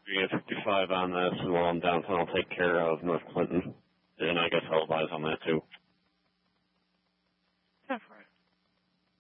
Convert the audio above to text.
We get 55 on this, and while I'm downtown, I'll take care of North Clinton.